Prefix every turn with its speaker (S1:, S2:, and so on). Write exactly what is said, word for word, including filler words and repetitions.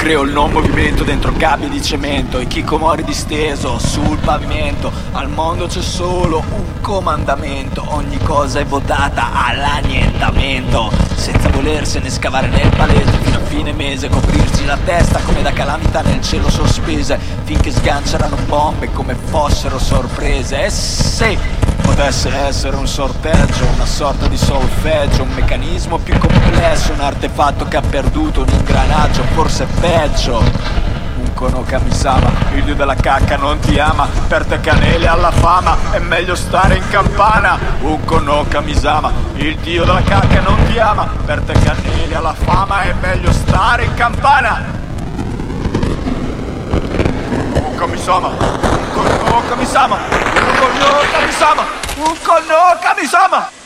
S1: creo il non movimento dentro gabbie di cemento, e Kikomori disteso sul pavimento. Al mondo c'è solo un comandamento, ogni cosa è votata all'annientamento, senza volersene scavare nel palese fino a fine mese, coprirsi la testa come da calamità nel cielo sospese, finché sganceranno bombe come fossero sorprese. E se potesse essere un sorteggio, una sorta di solfeggio, un meccanismo più complesso, un artefatto che ha perduto un ingranaggio, forse peggio. Un Kono Kami-sama, il dio della cacca non ti ama, per te canele alla fama, è meglio stare in campana. Un Kono Kami-sama, il dio della cacca non ti ama, per te canele alla fama, è meglio stare in campana. Un Kami-sama, un Kono Kami-sama, un Kono Kami-sama, un Kono Kami-sama.